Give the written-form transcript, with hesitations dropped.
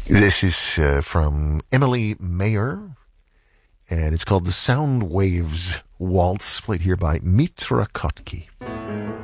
This is from Emily Mayer, and it's called the Sound Waves Waltz, played here by Mitra Kotke.